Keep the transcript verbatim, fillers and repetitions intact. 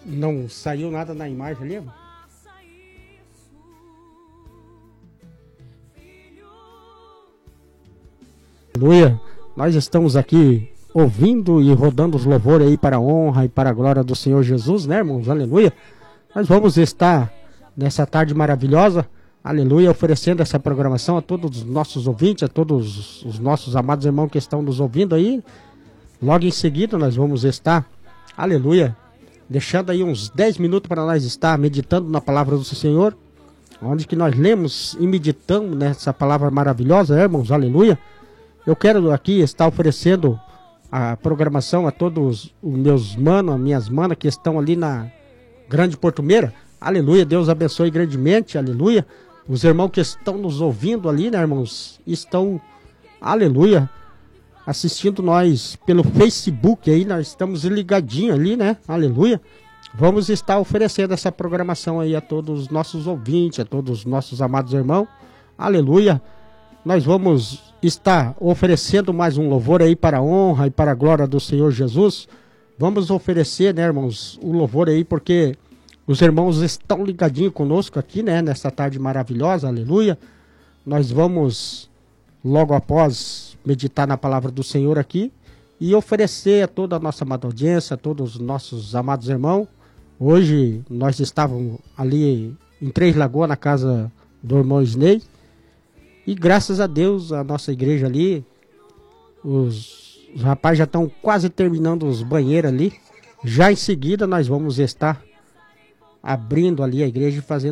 Não saiu nada na imagem ali? Aleluia. Nós estamos aqui ouvindo e rodando os louvores aí para a honra e para a glória do Senhor Jesus, né, irmãos? Aleluia. Nós vamos estar nessa tarde maravilhosa, aleluia, oferecendo essa programação a todos os nossos ouvintes, a todos os nossos amados irmãos que estão nos ouvindo aí. Logo em seguida nós vamos estar, aleluia, deixando aí uns dez minutos para nós estar meditando na palavra do Senhor, onde que nós lemos e meditamos nessa palavra maravilhosa, né, irmãos? Aleluia. Eu quero aqui estar oferecendo a programação a todos os meus manos, as minhas manas que estão ali na Grande Porto Meira. Aleluia, Deus abençoe grandemente, aleluia. Os irmãos que estão nos ouvindo ali, né, irmãos, estão, aleluia, assistindo nós pelo Facebook aí, nós estamos ligadinhos ali, né, aleluia. Vamos estar oferecendo essa programação aí a todos os nossos ouvintes, a todos os nossos amados irmãos, aleluia. Nós vamos estar oferecendo mais um louvor aí para a honra e para a glória do Senhor Jesus. Vamos oferecer, né, irmãos, o louvor aí, porque os irmãos estão ligadinhos conosco aqui, né, nessa tarde maravilhosa, aleluia. Nós vamos, logo após, meditar na palavra do Senhor aqui e oferecer a toda a nossa amada audiência, a todos os nossos amados irmãos. Hoje nós estávamos ali em Três Lagoas, na casa do irmão Isnei. E graças a Deus, a nossa igreja ali, os, os rapazes já estão quase terminando os banheiros ali. Já em seguida nós vamos estar abrindo ali a igreja e fazendo